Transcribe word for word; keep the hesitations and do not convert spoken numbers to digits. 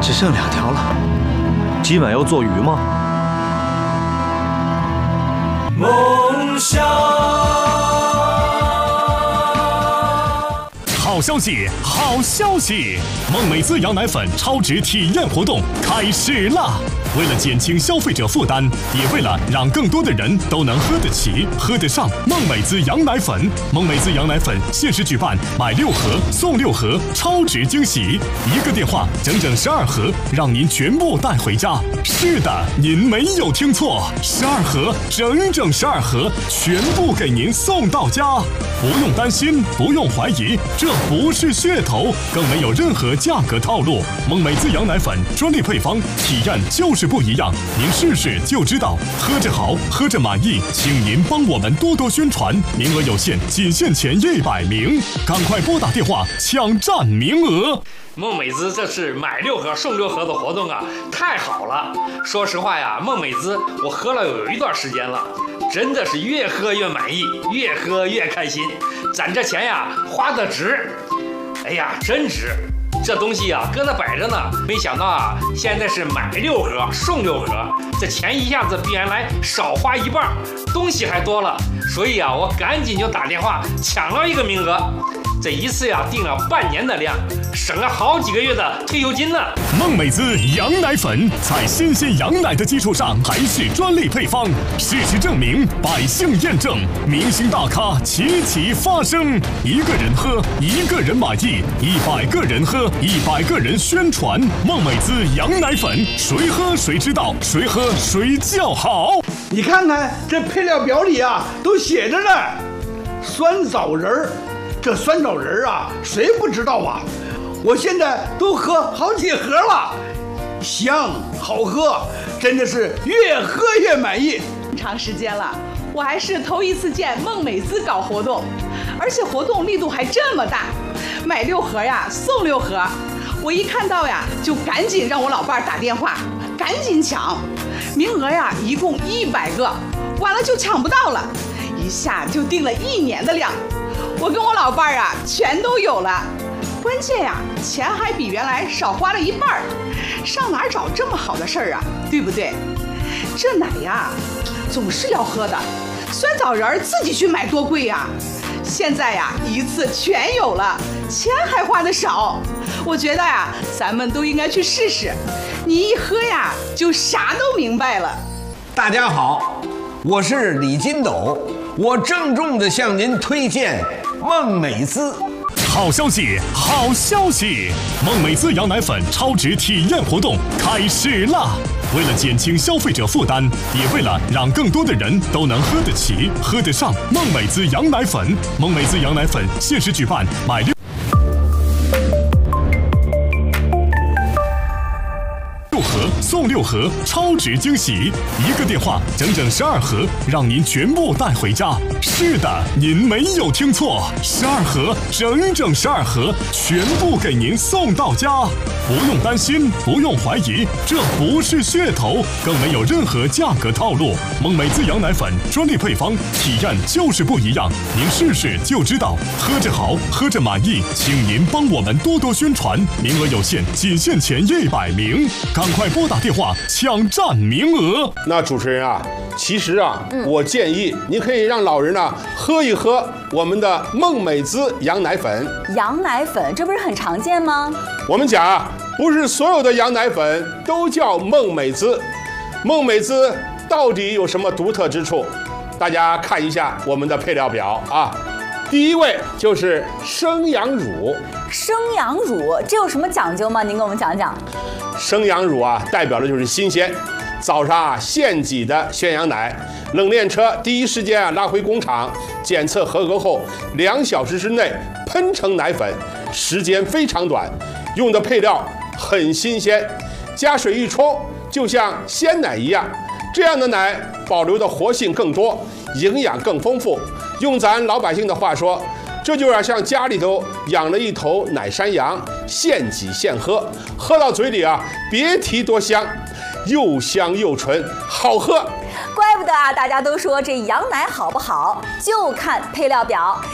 只剩两条了。今晚要做鱼吗？ 梦想。 好消息，好消息！梦美滋羊奶粉超值体验活动开始啦！为了减轻消费者负担，也为了让更多的人都能喝得起、喝得上梦美滋羊奶粉，梦美滋羊奶粉限时举办买六盒送六盒超值惊喜，一个电话整整十二盒，让您全部带回家。是的，您没有听错，十二盒，整整十二盒，全部给您送到家。不用担心，不用怀疑，这不是噱头，更没有任何价格套路。梦美滋羊奶粉专利配方，体验就是不一样，您试试就知道。喝着好，喝着满意，请您帮我们多多宣传，名额有限，仅限前一百名，赶快拨打电话抢占名额。 梦美滋这是买六盒送六盒的活动啊，太好了！说实话呀，梦美滋我喝了有一段时间了，真的是越喝越满意，越喝越开心，攒这钱呀花得值。哎呀，真值！这东西啊搁那摆着呢，没想到啊现在是买六盒送六盒，这钱一下子比原来少花一半，东西还多了，所以啊我赶紧就打电话抢了一个名额。这一次呀订了半年的量，省了好几个月的退休金呢。 梦美滋羊奶粉在新鲜羊奶的基础上，还是专利配方，事实证明，百姓验证，明星大咖齐齐发声。一个人喝，一个人满意；一百个人喝，一百个人宣传。梦美滋羊奶粉，谁喝谁知道，谁喝谁叫好。 你看看这配料表里啊，都写着呢，酸枣仁儿。这酸枣仁儿啊，谁不知道啊？我现在都喝好几盒了，香好喝，真的是越喝越满意。 长时间了，我还是头一次见梦美滋搞活动，而且活动力度还这么大，买六盒呀送六盒。我一看到呀，就赶紧让我老伴儿打电话，赶紧抢，名额呀一共一百个，晚了就抢不到了，一下就订了一年的量。我跟我老伴儿啊，全都有了，关键呀，钱还比原来少花了一半儿，上哪儿找这么好的事儿啊？对不对？这奶呀，总是要喝的，酸枣仁儿自己去买多贵呀！现在呀，一次全有了，钱还花得少。我觉得呀，咱们都应该去试试，你一喝呀，就啥都明白了。 大家好，我是李金斗，我郑重地向您推荐梦美滋。 好消息，好消息！梦美滋羊奶粉超值体验活动开始啦！为了减轻消费者负担，也为了让更多的人都能喝得起、喝得上梦美滋羊奶粉，梦美滋羊奶粉限时举办买六。送六盒超值惊喜，一个电话整整十二盒，让您全部带回家。是的，您没有听错，十二盒，整整十二盒，全部给您送到家。不用担心，不用怀疑，这不是噱头，更没有任何价格套路。梦美滋羊奶粉专利配方，体验就是不一样，您试试就知道。喝着好，喝着满意，请您帮我们多多宣传，名额有限，仅限前一百名，赶快拨打电话抢占名额。 那主持人啊，其实啊，嗯、我建议你可以让老人呢喝一喝我们的梦美滋羊奶粉。 羊奶粉这不是很常见吗？ 我们讲啊，不是所有的羊奶粉都叫梦美滋。梦美滋到底有什么独特之处？大家看一下我们的配料表啊。第一位就是生羊乳。 生羊乳这有什么讲究吗？您给我们讲讲。 生羊乳啊，代表的就是新鲜。早上啊，现挤的鲜羊奶，冷链车第一时间啊拉回工厂检测合格后，两小时之内喷成奶粉，时间非常短，用的配料很新鲜，加水一冲就像鲜奶一样。这样的奶保留的活性更多，营养更丰富。用咱老百姓的话说，这就要像家里头养了一头奶山羊，现挤现喝，喝到嘴里啊，别提多香，又香又纯，好喝。 怪不得啊，大家都说这羊奶好不好，就看配料表。